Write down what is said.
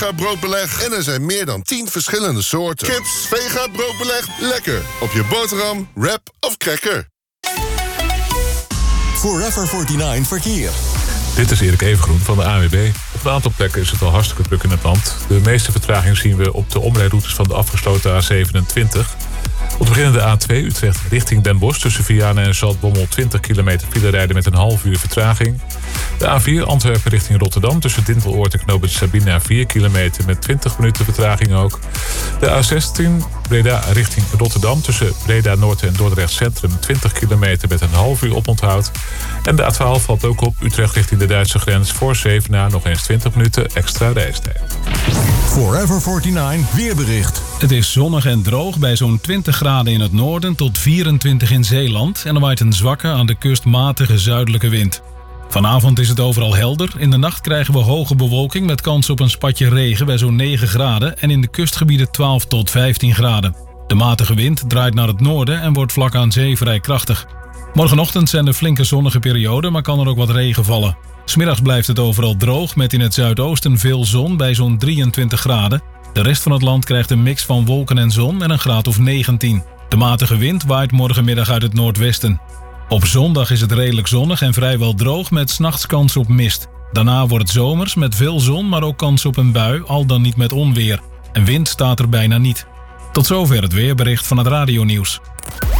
Vega broodbeleg en er zijn meer dan 10 verschillende soorten. Kips Vega broodbeleg, lekker. Op je boterham, wrap of cracker. Forever 49 verkeer. Dit is Erik Evengroen van de ANWB. Op een aantal plekken is het al hartstikke druk in het land. De meeste vertraging zien we op de omrijroutes van de afgesloten A27. Om te beginnen de A2 Utrecht richting Den Bosch. Tussen Vianen en Zaltbommel 20 kilometer file rijden met een half uur vertraging. De A4 Antwerpen richting Rotterdam. Tussen Dinteloord en Knooppunt Sabina 4 kilometer met 20 minuten vertraging ook. De A16 Breda richting Rotterdam. Tussen Breda Noord en Dordrecht Centrum 20 kilometer met een half uur oponthoud. En de A12 valt ook op Utrecht richting de Duitse grens. Voor Zevenaar nog eens 20 minuten extra reistijd. Forever 49 weerbericht. Het is zonnig en droog bij zo'n 20 graden in het noorden tot 24 in Zeeland. En er waait een zwakke aan de kust matige zuidelijke wind. Vanavond is het overal helder. In de nacht krijgen we hoge bewolking met kans op een spatje regen bij zo'n 9 graden. En in de kustgebieden 12 tot 15 graden. De matige wind draait naar het noorden en wordt vlak aan zee vrij krachtig. Morgenochtend zijn er flinke zonnige perioden, maar kan er ook wat regen vallen. 's Middags blijft het overal droog met in het zuidoosten veel zon bij zo'n 23 graden. De rest van het land krijgt een mix van wolken en zon en een graad of 19. De matige wind waait morgenmiddag uit het noordwesten. Op zondag is het redelijk zonnig en vrijwel droog met 's nachts kans op mist. Daarna wordt het zomers met veel zon, maar ook kans op een bui, al dan niet met onweer. En wind staat er bijna niet. Tot zover het weerbericht van het radionieuws.